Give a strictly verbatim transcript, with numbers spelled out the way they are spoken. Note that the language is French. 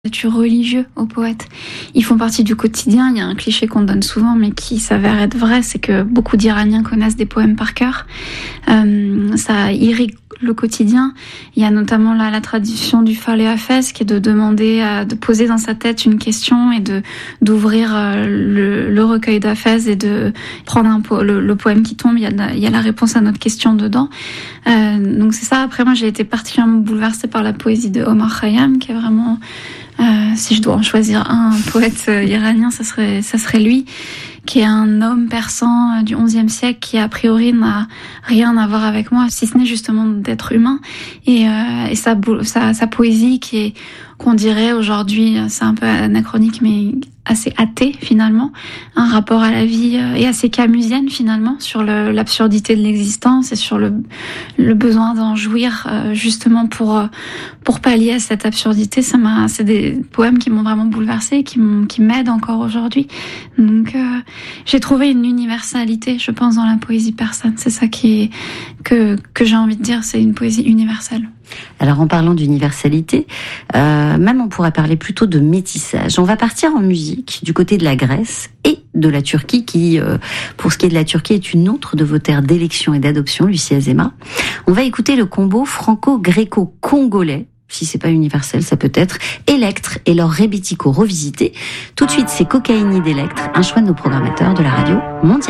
statut religieux aux poètes. Ils font partie du quotidien. Il y a un cliché qu'on donne souvent, mais qui s'avère être vrai, c'est que beaucoup d'Iraniens connaissent des poèmes par cœur. Euh, ça irrigue le quotidien. Il y a notamment là la tradition du Fal et Hafez, qui est de demander, à, de poser dans sa tête une question et de d'ouvrir euh, le, le recueil d'Hafez et de prendre un po- le, le poème qui tombe. Il y a la, il y a la réponse à notre question dedans. Euh, donc c'est ça. Après moi, j'ai été particulièrement bouleversée par la poésie de Omar Khayyam, qui est vraiment, euh, si je dois en choisir un, un poète euh, iranien, ça serait ça serait lui, qui est un homme persan euh, du onzième siècle qui a priori n'a rien à voir avec moi, si ce n'est justement d'être humain, et, euh, et sa, sa, sa poésie qui est, qu'on dirait aujourd'hui, c'est un peu anachronique, mais assez athée finalement, un rapport à la vie euh, et assez camusienne finalement, sur le, l'absurdité de l'existence et sur le, le besoin d'en jouir euh, justement pour, euh, pour pallier à cette absurdité. Ça m'a, c'est des poèmes qui m'ont vraiment bouleversée, qui, m'ont, qui m'aident encore aujourd'hui. Donc euh, j'ai trouvé une universalité, je pense, dans la poésie persane. C'est ça qui est, que, que j'ai envie de dire, c'est une poésie universelle. Alors en parlant d'universalité, euh, même on pourrait parler plutôt de métissage. On va partir en musique du côté de la Grèce et de la Turquie, qui, euh, pour ce qui est de la Turquie, est une autre de vos terres d'élection et d'adoption, Lucie Azéma. On va écouter le combo franco-gréco-congolais. Si c'est pas universel, ça peut être Electre et leur Rebetiko revisité. Tout de suite, c'est Cocaïne d'Electre, un choix de nos programmateurs de la radio mondiale.